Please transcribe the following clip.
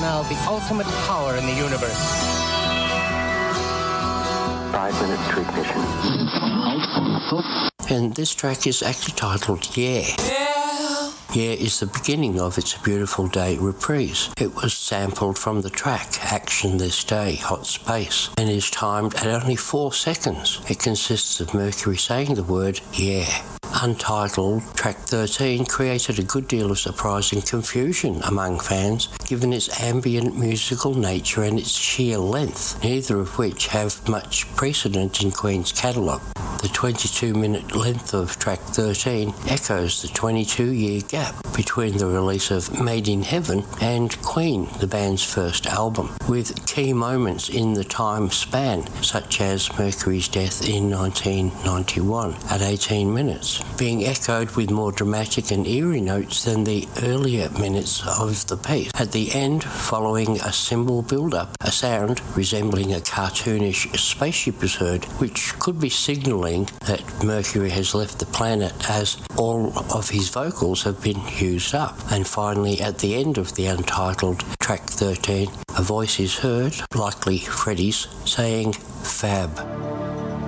now the ultimate power in the universe. 5 minutes to ignition. And this track is actually titled Yeah. Yeah is the beginning of It's a Beautiful Day reprise. It was sampled from the track Action This Day, Hot Space, and is timed at only 4 seconds. It consists of Mercury saying the word yeah. Untitled, track 13 created a good deal of surprise and confusion among fans, given its ambient musical nature and its sheer length, neither of which have much precedent in Queen's catalogue. The 22-minute length of track 13 echoes the 22-year gap between the release of Made in Heaven and Queen, the band's first album, with key moments in the time span, such as Mercury's death in 1991 at 18 minutes, being echoed with more dramatic and eerie notes than the earlier minutes of the piece. At the end, following a cymbal build-up, a sound resembling a cartoonish spaceship is heard, which could be signalling that Mercury has left the planet as all of his vocals have been used up. And finally, at the end of the untitled track 13, a voice is heard, likely Freddie's, saying "Fab."